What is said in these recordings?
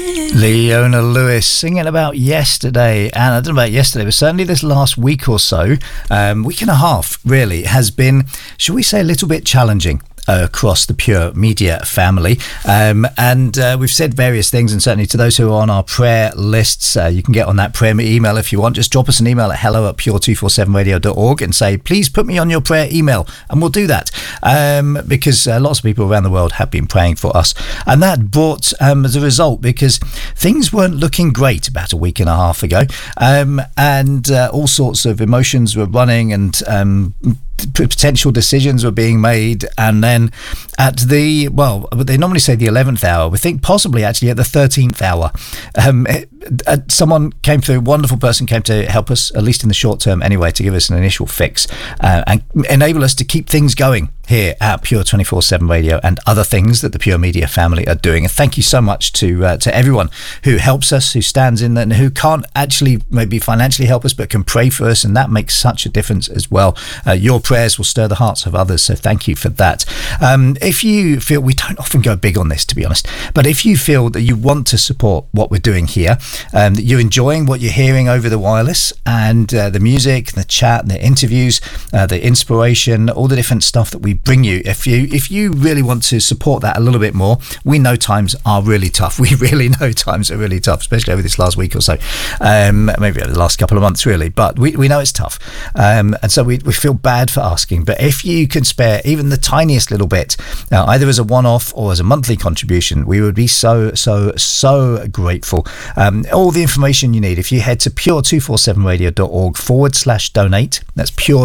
Leona Lewis singing about yesterday, and I don't know about yesterday, but certainly this last week or so, week and a half really, has been, shall we say, a little bit challenging across the Pure Media family, and we've said various things, and certainly to those who are on our prayer lists, you can get on that prayer email if you want. Just drop us an email at hello@pure247radio.org and say, please put me on your prayer email, and we'll do that, because lots of people around the world have been praying for us, and that brought as a result, because things weren't looking great about a week and a half ago, and all sorts of emotions were running, and potential decisions were being made, and then at the, well, they normally say the 11th hour, we think possibly actually at the 13th hour, someone came through, a wonderful person came to help us, at least in the short term anyway, to give us an initial fix and enable us to keep things going here at Pure 24/7 Radio and other things that the Pure Media family are doing. And thank you so much to everyone who helps us, who stands in there, and who can't actually maybe financially help us, but can pray for us, and that makes such a difference as well. Your prayers will stir the hearts of others, so thank you for that. If you feel, we don't often go big on this, to be honest, but if you feel that you want to support what we're doing here, that you're enjoying what you're hearing over the wireless, and the music, the chat, the interviews, the inspiration, all the different stuff that we bring you, if you really want to support that a little bit more, we know times are really tough. We really know times are really tough, especially over this last week or so, maybe over the last couple of months really, but we know it's tough, and so we feel bad for asking. But if you can spare even the tiniest little bit, either as a one-off or as a monthly contribution, we would be so grateful. All the information you need, if you head to pure247radio.org/donate, that's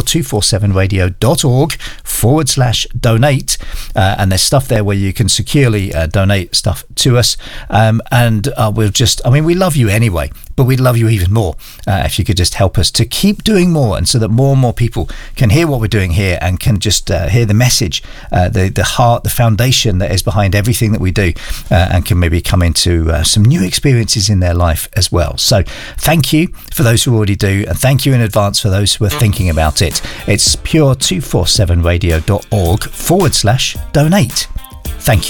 pure247radio.org/donate, and there's stuff there where you can securely donate stuff to us, and we'll just, I mean, we love you anyway, but we'd love you even more if you could just help us to keep doing more, and so that more and more people can hear what we're doing here, and can just hear the message, the heart, the foundation that is behind everything that we do, and can maybe come into some new experiences in their life as well. So thank you for those who already do, and thank you in advance for those who are thinking about it. It's pure247radio.org/donate. Thank you.